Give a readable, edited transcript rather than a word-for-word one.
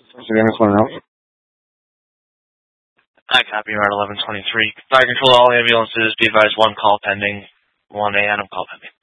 Once again, this one out. I copy Yard 1123. Fire control all ambulances. Be advised, one call pending. 1 a.m. call pending.